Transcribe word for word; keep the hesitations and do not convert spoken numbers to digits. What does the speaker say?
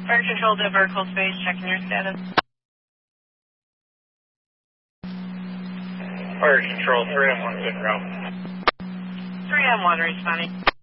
Fire control to vertical space, checking your status. Fire control, three M one, good route. three M one responding.